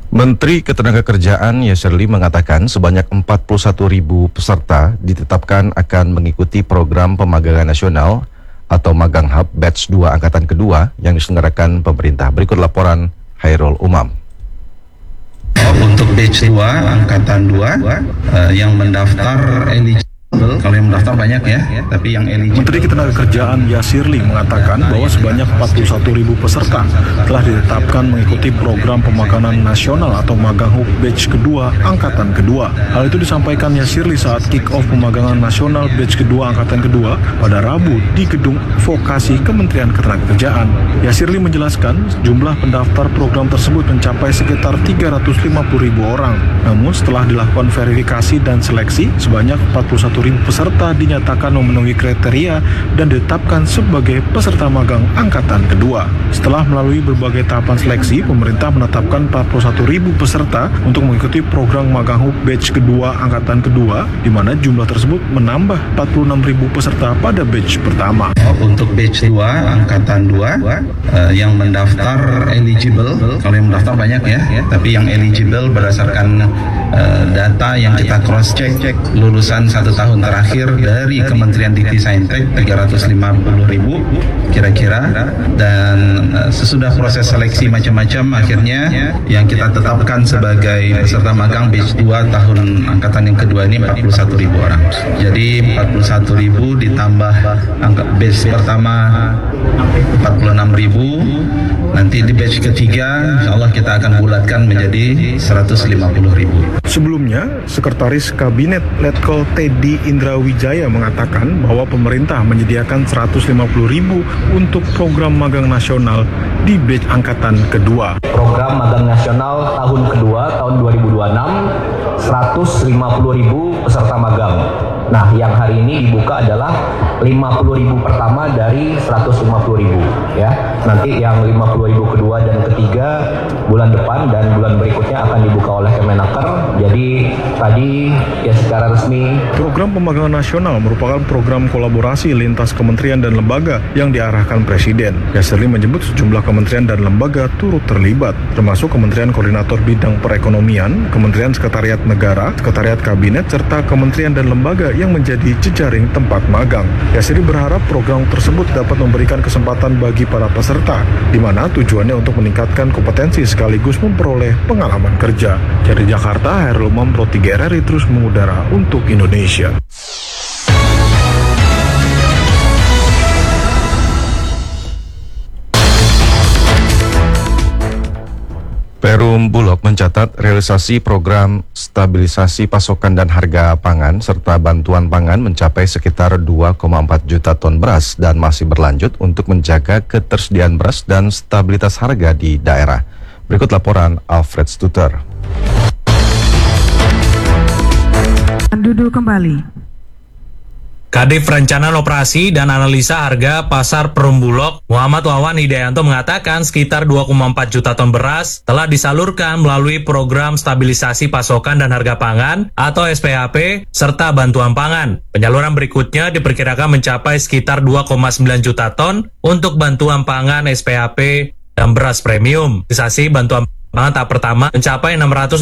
Menteri Ketenagakerjaan Yasirli mengatakan sebanyak 41.000 peserta ditetapkan akan mengikuti program pemagangan nasional atau Magang Hub Batch 2 Angkatan Kedua yang diselenggarakan pemerintah. Berikut laporan Hairul Umam. Untuk Batch 2 Angkatan 2 yang mendaftar eligible, kalau yang mendaftar banyak ya, tapi yang eligible. Menteri Ketenagakerjaan Yasirli mengatakan bahwa sebanyak 41.000 peserta telah ditetapkan mengikuti program pemagangan nasional atau Magang Hub Batch kedua Angkatan Kedua. Hal itu disampaikan Yasirli saat kick-off pemagangan nasional Batch kedua Angkatan Kedua pada Rabu di Gedung Vokasi Kementerian Ketenagakerjaan. Yasirli menjelaskan jumlah pendaftar program tersebut mencapai sekitar 350.000 orang. Namun setelah dilakukan verifikasi dan seleksi, sebanyak 41.000 peserta dinyatakan memenuhi kriteria dan ditetapkan sebagai peserta magang Angkatan Kedua. Setelah melalui berbagai tahapan seleksi, pemerintah menetapkan 41.000 peserta untuk mengikuti program Magang Hub Batch kedua Angkatan Kedua, di mana jumlah tersebut menambah 46.000 peserta pada batch pertama. Untuk Batch 2 Angkatan 2 yang mendaftar eligible, kalau yang mendaftar banyak ya, tapi yang eligible berdasarkan data yang kita cross-check lulusan 1 tahun terakhir dari Kementerian Dikti-Saintek 350.000 kira-kira, dan sesudah proses seleksi macam-macam akhirnya yang kita tetapkan sebagai peserta magang batch 2 tahun angkatan yang kedua ini 41.000 orang. Jadi 41.000 ditambah batch pertama 46.000, nanti di batch ketiga insyaallah kita akan bulatkan menjadi 150.000. Sebelumnya, Sekretaris Kabinet Letkol Teddy Indrawijaya mengatakan bahwa pemerintah menyediakan 150.000 untuk program magang nasional di batch Angkatan Kedua. Program magang nasional tahun kedua tahun 2026 150.000 peserta magang. Nah, yang hari ini dibuka adalah 50.000 pertama dari 150.000 ya. Nanti yang 50.000 kedua dan ketiga bulan depan dan bulan berikutnya akan dibuka oleh Kemenaker. Jadi tadi ya secara resmi. Program pemagangan nasional merupakan program kolaborasi lintas kementerian dan lembaga yang diarahkan Presiden. Yasirli menyebut sejumlah kementerian dan lembaga turut terlibat, termasuk Kementerian Koordinator Bidang Perekonomian, Kementerian Sekretariat Negara, Sekretariat Kabinet, serta kementerian dan lembaga yang menjadi jejaring tempat magang. Yasirli berharap program tersebut dapat memberikan kesempatan bagi para peserta, di mana tujuannya untuk meningkatkan kompetensi sekaligus memperoleh pengalaman kerja. Dari Jakarta, Hairul Umam, Pro 3 RRI terus mengudara untuk Indonesia. Perum Bulog mencatat realisasi program stabilisasi pasokan dan harga pangan serta bantuan pangan mencapai sekitar 2,4 juta ton beras dan masih berlanjut untuk menjaga ketersediaan beras dan stabilitas harga di daerah. Berikut laporan Alfred Stuter. Duduk kembali. Kadif Perencanaan Operasi dan Analisa Harga Pasar Perum Bulog, Muhammad Wawan Hidayanto mengatakan sekitar 2,4 juta ton beras telah disalurkan melalui program stabilisasi pasokan dan harga pangan atau SPHP serta bantuan pangan. Penyaluran berikutnya diperkirakan mencapai sekitar 2,9 juta ton untuk bantuan pangan SPHP dan beras premium. Realisasi bantuan pangan tahap pertama mencapai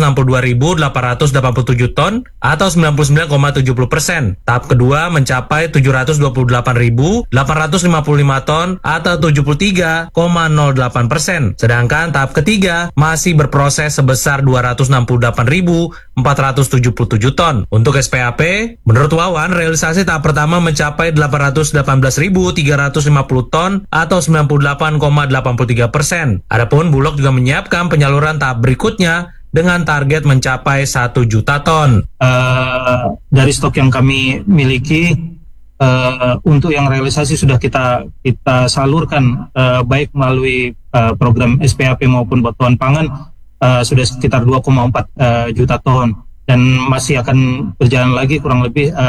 662.887 ton atau 99,70%. Tahap kedua mencapai 728.855 ton atau 73,08%. Sedangkan tahap ketiga masih berproses sebesar 268.477 ton. Untuk SPHP, menurut Wawan, realisasi tahap pertama mencapai 818.350 ton atau 98,83%. Adapun Bulog juga menyiapkan penyaluran tahap berikutnya dengan target mencapai 1 juta ton. Dari stok yang kami miliki, untuk yang realisasi sudah kita salurkan baik melalui program SPHP maupun bantuan pangan sudah sekitar 2,4 juta ton dan masih akan berjalan lagi kurang lebih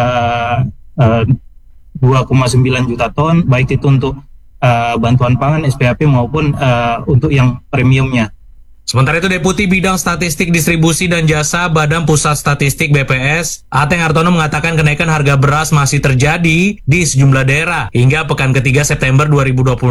2,9 juta ton baik itu untuk bantuan pangan SPHP maupun untuk yang premiumnya. Sementara itu, Deputi Bidang Statistik Distribusi dan Jasa Badan Pusat Statistik BPS, Ateng Hartono mengatakan kenaikan harga beras masih terjadi di sejumlah daerah hingga pekan ketiga September 2020.